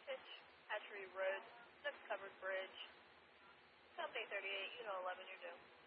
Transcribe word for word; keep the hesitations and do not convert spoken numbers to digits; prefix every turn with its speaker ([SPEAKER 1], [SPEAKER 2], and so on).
[SPEAKER 1] pitch, Hatchery Road, next covered bridge. South eight thirty-eight, you know eleven, you're due.